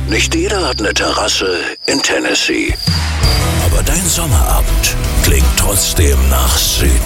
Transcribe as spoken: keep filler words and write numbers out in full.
Nicht jeder hat eine Terrasse in Tennessee. Aber dein Sommerabend klingt trotzdem nach See.